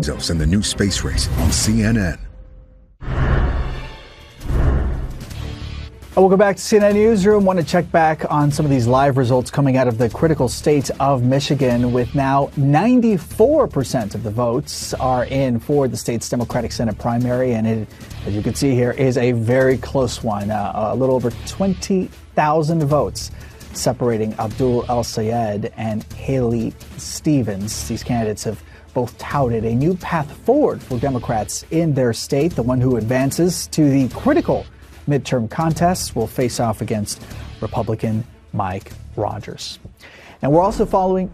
Bezos and the new space race on CNN. We'll go back to CNN Newsroom. Want to check back on some of these live results coming out of the critical state of Michigan, with now 94% of the votes are in for the state's Democratic Senate primary. And it, as you can see here, is a very close one. A little over 20,000 votes separating Abdul El-Sayed and Haley Stevens. These candidates have both touted a new path forward for Democrats in their state. The one who advances to the critical midterm contests will face off against Republican Mike Rogers. And we're also following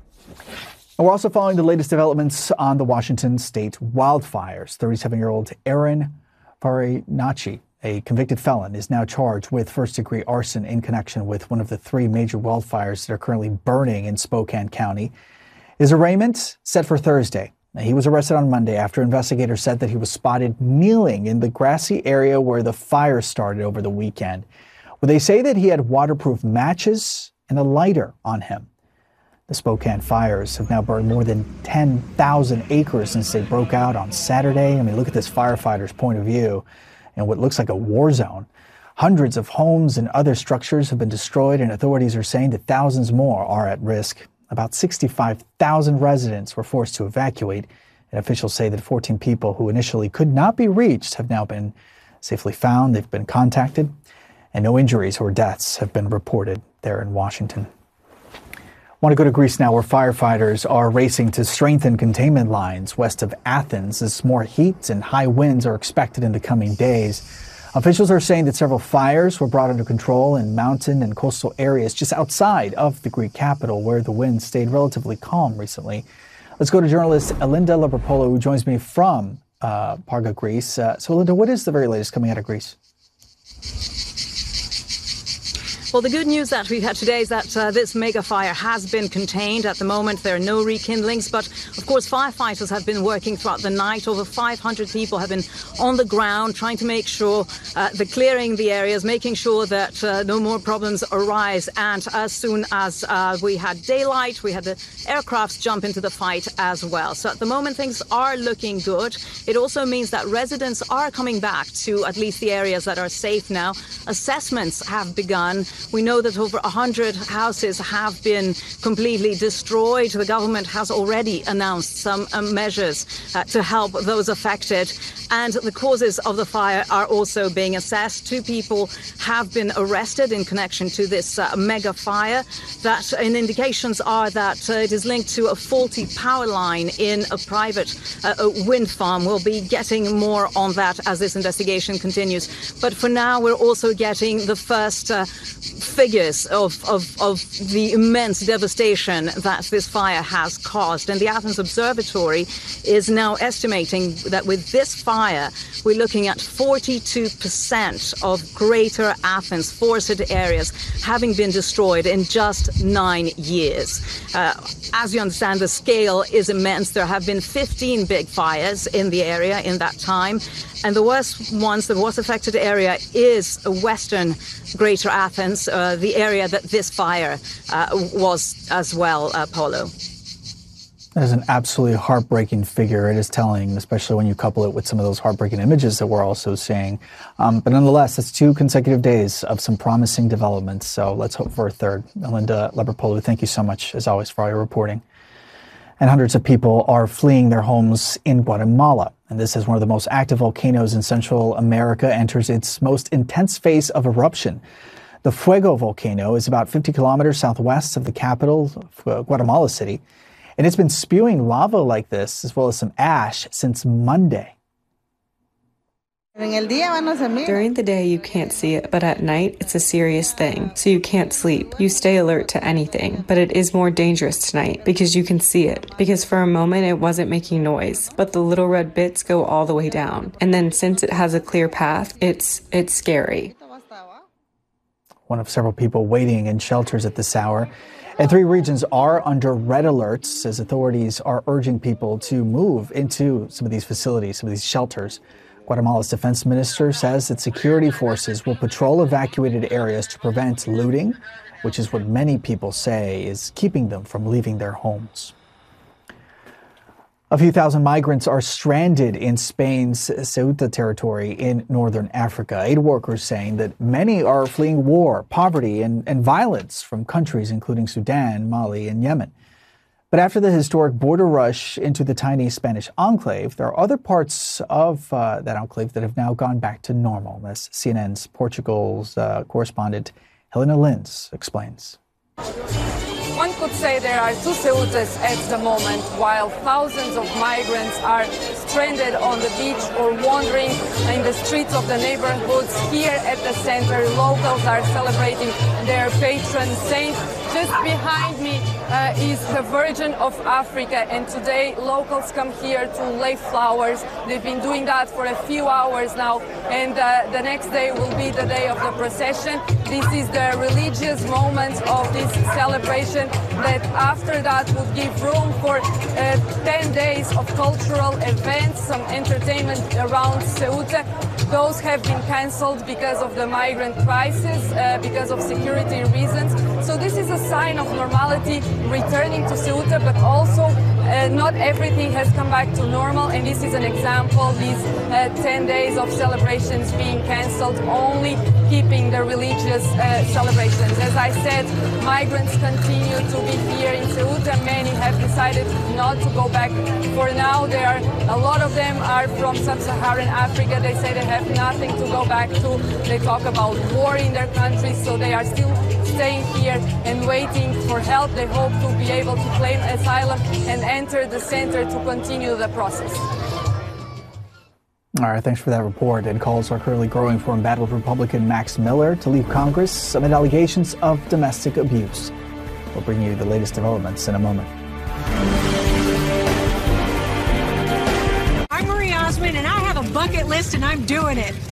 the latest developments on the Washington state wildfires. 37-year-old Aaron Farinacci, a convicted felon, is now charged with first-degree arson in connection with one of the three major wildfires that are currently burning in Spokane County. His arraignment set for Thursday. He was arrested on Monday after investigators said that he was spotted kneeling in the grassy area where the fire started over the weekend. Well, they say that he had waterproof matches and a lighter on him. The Spokane fires have now burned more than 10,000 acres since they broke out on Saturday. I mean, look at this firefighter's point of view in what looks like a war zone. Hundreds of homes and other structures have been destroyed, and authorities are saying that thousands more are at risk. About 65,000 residents were forced to evacuate, and officials say that 14 people who initially could not be reached have now been safely found. They've been contacted, and no injuries or deaths have been reported there in Washington. I want to go to Greece now, where firefighters are racing to strengthen containment lines west of Athens as more heat and high winds are expected in the coming days. Officials are saying that several fires were brought under control in mountain and coastal areas just outside of the Greek capital, where the winds stayed relatively calm recently. Let's go to journalist Elinda Labrapoulou, who joins me from Parga, Greece. So, Elinda, what is the very latest coming out of Greece? Well, the good news that we've had today is that this mega fire has been contained. At the moment, there are no rekindlings, but of course, firefighters have been working throughout the night. Over 500 people have been on the ground trying to make sure they're clearing the areas, making sure that no more problems arise. And as soon as we had daylight, we had the aircrafts jump into the fight as well. So at the moment, things are looking good. It also means that residents are coming back to at least the areas that are safe now. Assessments have begun. We know that over 100 houses have been completely destroyed. The government has already announced some measures to help those affected. And the causes of the fire are also being assessed. 2 people have been arrested in connection to this mega fire. That indications are that it is linked to a faulty power line in a private wind farm. We'll be getting more on that as this investigation continues. But for now, we're also getting the first figures of the immense devastation that this fire has caused. And the Athens Observatory is now estimating that with this fire, we're looking at 42% of greater Athens forested areas having been destroyed in just 9 years. As you understand, the scale is immense. There have been 15 big fires in the area in that time. And the worst ones, the worst affected area is western Greater Athens, the area that this fire was as well, Paulo. That is an absolutely heartbreaking figure. It is telling, especially when you couple it with some of those heartbreaking images that we're also seeing. But nonetheless, it's 2 consecutive days of some promising developments. So let's hope for a third. Elinda Labrapoulou, thank you so much, as always, for all your reporting. And hundreds of people are fleeing their homes in Guatemala. And this is one of the most active volcanoes in Central America, enters its most intense phase of eruption. The Fuego volcano is about 50 kilometers southwest of the capital, Guatemala City. And it's been spewing lava like this, as well as some ash, since Monday. During the day, you can't see it, but at night, it's a serious thing. So you can't sleep. You stay alert to anything, but it is more dangerous tonight because you can see it. Because for a moment, it wasn't making noise, but the little red bits go all the way down. And then since it has a clear path, it's scary. One of several people waiting in shelters at this hour. And 3 regions are under red alerts as authorities are urging people to move into some of these facilities, some of these shelters. Guatemala's defense minister says that security forces will patrol evacuated areas to prevent looting, which is what many people say is keeping them from leaving their homes. A few thousand migrants are stranded in Spain's Ceuta territory in northern Africa. Aid workers saying that many are fleeing war, poverty, and violence from countries including Sudan, Mali, and Yemen. But after the historic border rush into the tiny Spanish enclave, there are other parts of that enclave that have now gone back to normal, as CNN's Portugal's correspondent Helena Lins explains. One could say there are two Ceutas at the moment, while thousands of migrants are stranded on the beach or wandering in the streets of the neighborhoods. Here at the center, locals are celebrating their patron saint. Just behind me is the Virgin of Africa, and today locals come here to lay flowers. They've been doing that for a few hours now, and the next day will be the day of the procession. This is the religious moment of this celebration that after that would give room for 10 days of cultural events, some entertainment around Ceuta. Those have been cancelled because of the migrant crisis, because of security reasons. So this is a sign of normality returning to Ceuta, but also not everything has come back to normal, and this is an example, these 10 days of celebrations being cancelled, only keeping the religious celebrations. As I said, migrants continue to be here in Ceuta. Many have decided not to go back. For now, a lot of them are from sub-Saharan Africa. They say they have nothing to go back to. They talk about war in their countries, so they are still staying here and waiting for help. They hope to be able to claim asylum and enter the center to continue the process. All right, thanks for that report. And calls are currently growing for embattled Republican Max Miller to leave Congress amid allegations of domestic abuse. We'll bring you the latest developments in a moment. I'm Marie Osmond, and I have a bucket list, and I'm doing it.